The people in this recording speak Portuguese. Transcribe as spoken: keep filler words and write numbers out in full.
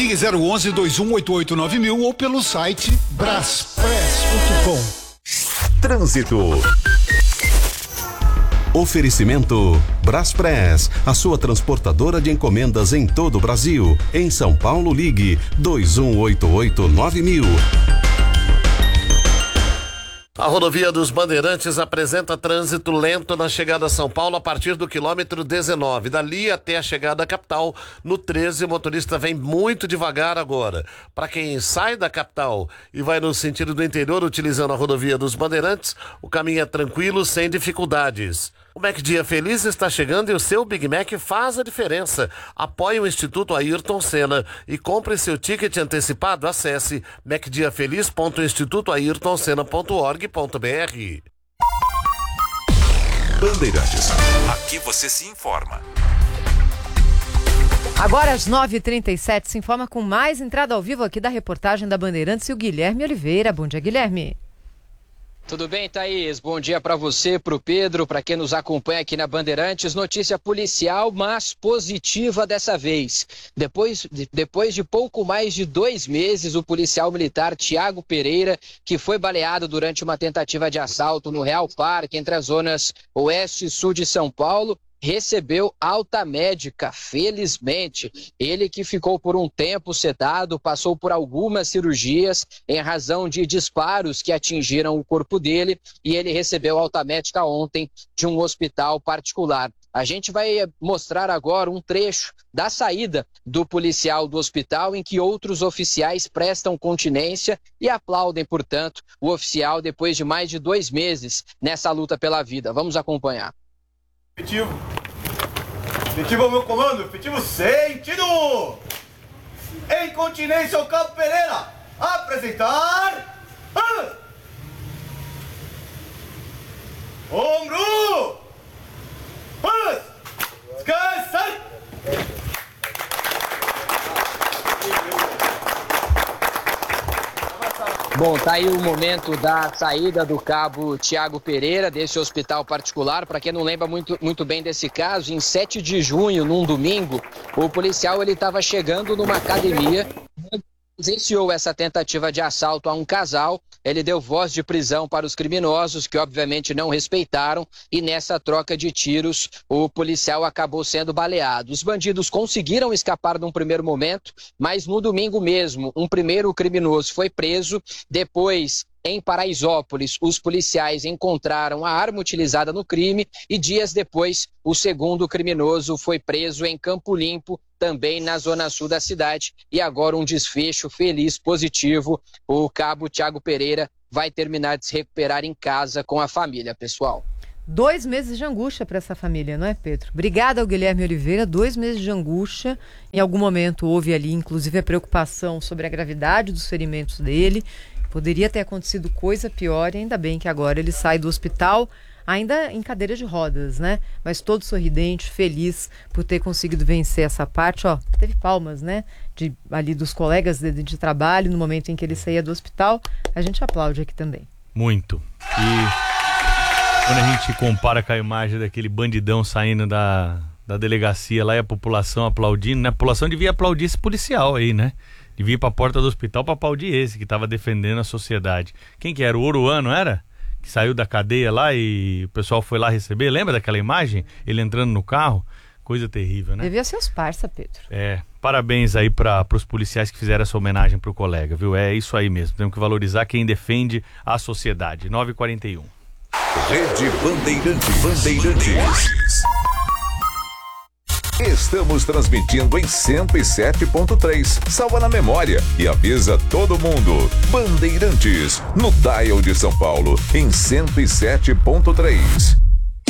Ligue zero onze, dois um oito oito, nove mil ou pelo site braspress ponto com. Trânsito. Oferecimento Braspress, a sua transportadora de encomendas em todo o Brasil. Em São Paulo, ligue dois um oito oito, nove mil. A rodovia dos Bandeirantes apresenta trânsito lento na chegada a São Paulo a partir do quilômetro dezenove. Dali até a chegada à capital, no treze, o motorista vem muito devagar agora. Para quem sai da capital e vai no sentido do interior utilizando a rodovia dos Bandeirantes, o caminho é tranquilo, sem dificuldades. O Mac Dia Feliz está chegando e o seu Big Mac faz a diferença. Apoie o Instituto Ayrton Senna e compre seu ticket antecipado. Acesse mac dia feliz ponto instituto ayrton senna ponto org ponto br. Bandeirantes. Aqui você se informa. Agora às nove e trinta e sete, se informa com mais entrada ao vivo aqui da reportagem da Bandeirantes e o Guilherme Oliveira. Bom dia, Guilherme. Tudo bem, Thaís? Bom dia para você, para o Pedro, para quem nos acompanha aqui na Bandeirantes. Notícia policial, mas positiva dessa vez. Depois de, depois de pouco mais de dois meses, o policial militar Tiago Pereira, que foi baleado durante uma tentativa de assalto no Real Parque, entre as zonas oeste e sul de São Paulo, recebeu alta médica, felizmente. Ele que ficou por um tempo sedado, passou por algumas cirurgias em razão de disparos que atingiram o corpo dele e ele recebeu alta médica ontem de um hospital particular. A gente vai mostrar agora um trecho da saída do policial do hospital em que outros oficiais prestam continência e aplaudem, portanto, o oficial depois de mais de dois meses nessa luta pela vida. Vamos acompanhar. Efetivo. Efetivo ao meu comando. Efetivo sentido. Em continência ao Cabo Pereira. Apresentar. Ah! Ombro. Ah! Descansa. Bom, tá aí o momento da saída do cabo Tiago Pereira desse hospital particular. Para quem não lembra muito, muito bem desse caso, em sete de junho, num domingo, o policial ele estava chegando numa academia, presenciou essa tentativa de assalto a um casal. Ele deu voz de prisão para os criminosos, que obviamente não respeitaram, e nessa troca de tiros o policial acabou sendo baleado. Os bandidos conseguiram escapar num primeiro momento, mas no domingo mesmo, um primeiro criminoso foi preso. Depois, em Paraisópolis, os policiais encontraram a arma utilizada no crime e dias depois o segundo criminoso foi preso em Campo Limpo, também na zona sul da cidade. E agora um desfecho feliz, positivo. O cabo Tiago Pereira vai terminar de se recuperar em casa com a família, pessoal. Dois meses de angústia para essa família, não é, Pedro? Obrigada ao Guilherme Oliveira. Dois meses de angústia. Em algum momento houve ali, inclusive, a preocupação sobre a gravidade dos ferimentos dele. Poderia ter acontecido coisa pior e ainda bem que agora ele sai do hospital, ainda em cadeira de rodas, né? Mas todo sorridente, feliz por ter conseguido vencer essa parte. Ó, teve palmas, né? De, ali dos colegas de, de trabalho no momento em que ele saía do hospital. A gente aplaude aqui também. Muito. E quando a gente compara com a imagem daquele bandidão saindo da, da delegacia lá e a população aplaudindo, né? A população devia aplaudir esse policial aí, né? Devia ir pra porta do hospital pra aplaudir esse que estava defendendo a sociedade. Quem que era? O Oruan, não era? Que saiu da cadeia lá e o pessoal foi lá receber. Lembra daquela imagem? Ele entrando no carro? Coisa terrível, né? Devia ser os parça, Pedro. É, parabéns aí para os policiais que fizeram essa homenagem pro colega, viu? É isso aí mesmo, temos que valorizar quem defende a sociedade. nove e quarenta e um. Rede Bandeirantes. Bandeirantes. Estamos transmitindo em cento e sete ponto três. Salva na memória e avisa todo mundo. Bandeirantes, no dial de São Paulo, em cento e sete ponto três.